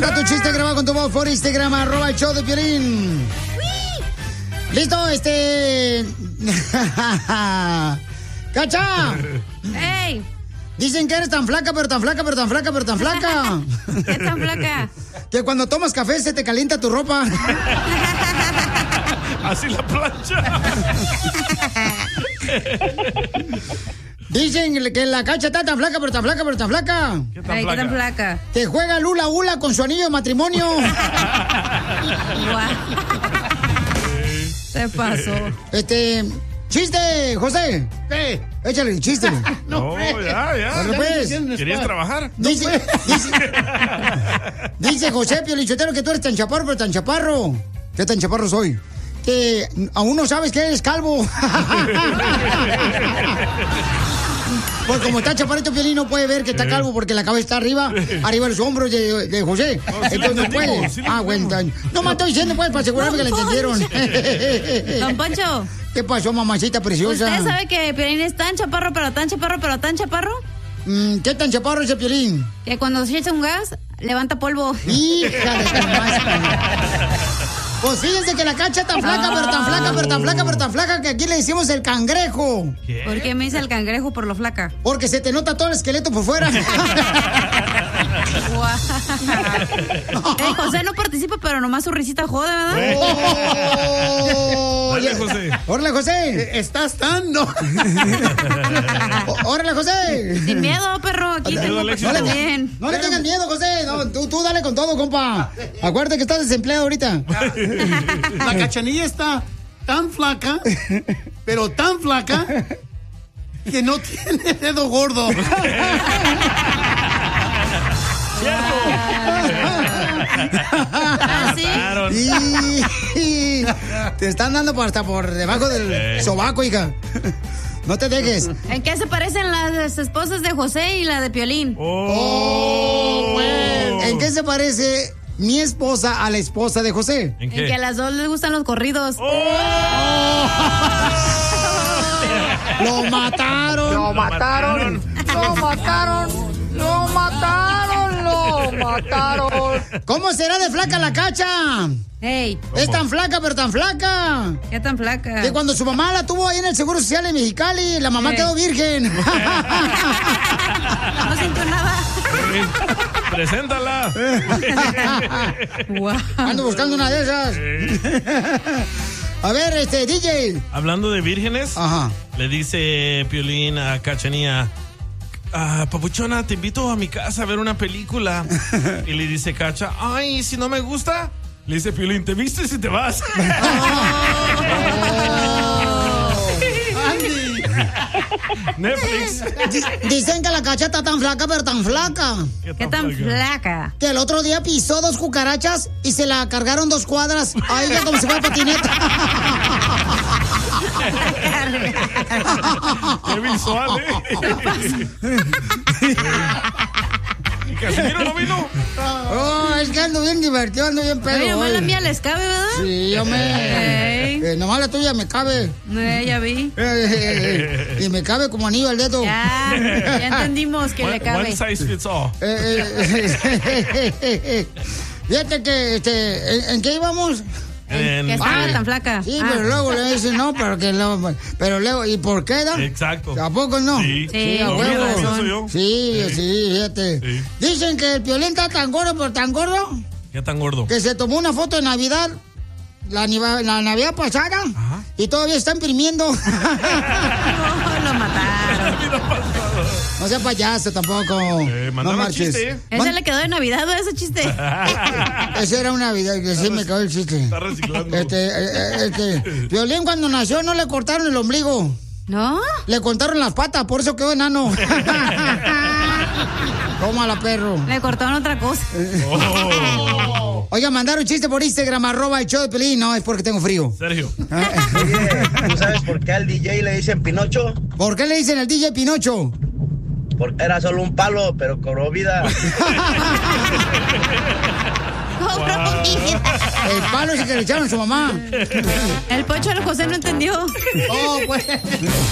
Manda tu chiste grabado con tu voz por Instagram, @ el show de Piolín. ¿Listo? ¡Cacha! ¡Ey! Dicen que eres tan flaca, pero tan flaca, pero tan flaca, pero tan flaca. ¿Qué tan flaca? Que cuando tomas café se te calienta tu ropa. Así la plancha. Dicen que la Cacha está tan flaca, pero tan flaca, pero tan flaca. ¿Qué tan flaca? Que juega Lula Ula con su anillo de matrimonio. Se pasó. ¡Chiste, José! ¿Qué? Échale, chiste. No, ya. Bueno, pues. ¿Querías trabajar? Dice José Piolichotero que tú eres tan chaparro, pero tan chaparro. ¿Qué tan chaparro soy? Que aún no sabes que eres calvo. Pues como está chaparrito, Piolín no puede ver que está calvo porque la cabeza está arriba de los hombros de José. Entonces no puede. Bueno, no me estoy diciendo pues para asegurarme que la entendieron. Don Poncho. ¿Qué pasó, mamacita preciosa? ¿Usted sabe que Piolín es tan chaparro, pero tan chaparro, pero tan chaparro? ¿Qué tan chaparro es el Piolín? Que cuando se echa un gas, levanta polvo. ¡Hija de tu madre! Pues fíjense que la Cacha tan flaca, pero tan flaca, pero tan flaca, pero tan flaca que aquí le decimos el cangrejo. ¿Qué? ¿Por qué me dice el cangrejo por lo flaca? Porque se te nota todo el esqueleto por fuera. José no participa, pero nomás su risita jode, ¿verdad? Dale, José. ¡Órale, José! ¿Estás tan? No. ¡Órale, José! Sin miedo, perro. Aquí tengo personas bien. No le tengas miedo, José. No, tú dale con todo, compa. Acuérdate que estás desempleado ahorita. La Cachanilla está tan flaca, pero tan flaca, que no tiene dedo gordo. ¿Ah, sí? Y te están dando hasta por debajo del sobaco, hija. No te dejes. ¿En qué se parecen las esposas de José y la de Piolín? ¿En qué se parece mi esposa a la esposa de José? ¿En qué? En que a las dos les gustan los corridos. ¡Lo mataron! ¡Lo mataron! ¡Lo mataron! ¡Lo mataron! ¡Lo mataron! ¿Cómo será de flaca la Cacha? Ey, Es tan flaca, pero tan flaca. ¿qué tan flaca? Que cuando su mamá la tuvo ahí en el Seguro Social de Mexicali, la mamá quedó virgen. No siento nada. Preséntala. Wow. Ando buscando una de esas. A ver, DJ. Hablando de vírgenes, Ajá. le dice Piolín a Cachanía: Papuchona, te invito a mi casa a ver una película. Y le dice Cacha: ay, si no me gusta. Le dice Piolín: te vistes y te vas. Netflix. Dicen que la Cacha está tan flaca, pero tan flaca. ¿Qué tan flaca? Que el otro día pisó 2 cucarachas y se la cargaron 2 cuadras. A ella como si fuera patineta. Qué visual, ¿Casimiro no vino? Oh, es que ando bien divertido, ando bien pedo. Oye, nomás la hoy. mía les cabe, ¿verdad? Sí, yo nomás la tuya me cabe. Ya vi. Y me cabe como anillo al dedo. Ya entendimos que le cabe. One size fits all. Fíjate que, ¿en qué íbamos? Que estaba tan flaca. Sí, pero luego le dicen, no, pero luego, ¿y por qué, no? Exacto. ¿A poco no? Sí, Sí, a Lo huevo. mismo, eso soy yo. Sí, fíjate. Sí. Dicen que el Piolín está tan gordo, pero tan gordo, ¿Qué tan gordo? que se tomó una foto de Navidad, la Navidad pasada, y todavía está imprimiendo. Lo mataron. No sea payaso tampoco. No mandaba marches. chiste. Ese le quedó de Navidad, ¿no? Ese chiste. Ese era una Navidad, que sí me quedó el chiste. Está reciclando. Piolín cuando nació no le cortaron el ombligo. ¿No? Le cortaron las patas, por eso quedó enano. Tómala, perro. Le cortaron otra cosa. Oiga, mandaron chiste por Instagram, @ el show de Piolín. No, es porque tengo frío. Sergio. Oye, ¿tú sabes por qué al DJ le dicen Pinocho? ¿Por qué le dicen el DJ Pinocho? Porque era solo un palo, pero cobró vida. El palo ese que le echaron a su mamá. El Poncho de José no entendió. Oh, pues.